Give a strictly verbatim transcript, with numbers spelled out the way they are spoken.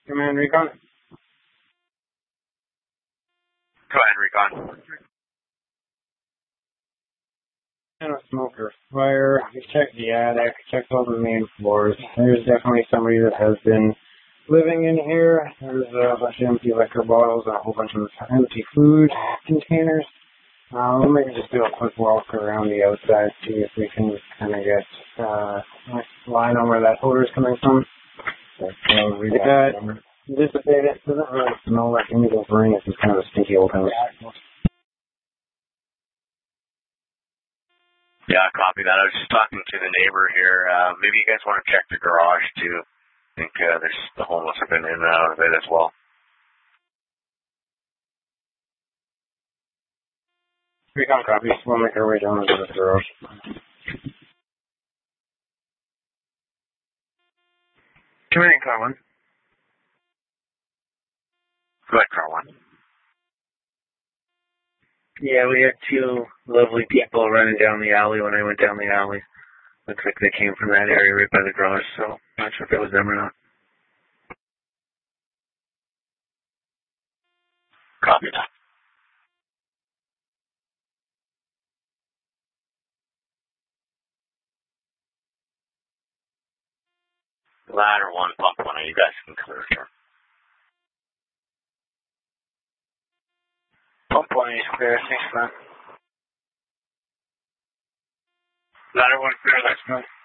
Command Recon. Go ahead, Recon. And a smoker fire. We checked the attic, checked all the main floors. There's definitely somebody that has been living in here. There's a bunch of empty liquor bottles and a whole bunch of empty food containers. Uh, we'll maybe just do a quick walk around the outside, see if we can kind of get uh, a line on where that odor is coming from. So, uh, we got dissipate it. Doesn't really smell like anything burning. It's just kind of a stinky old house. Yeah, copy that. I was just talking to the neighbor here. Uh, maybe you guys want to check the garage too. I think uh, there's the homeless have been in and out of it as well. Recon copy. We'll make our way down into the garage. Command car one. Go ahead, car one. Yeah, we had two lovely people running down the alley when I went down the alley. Looks like they came from that area right by the garage, so not sure if it was them or not. Copy that. Ladder one, pump one, you guys can clear here. Pump one is clear. Thanks, man. Ladder one clear, let's go.